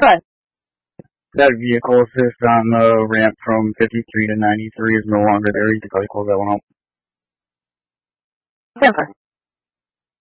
Right. That vehicle assist on the ramp from 53 to 93 is no longer there. You can probably close that one out. 10-4.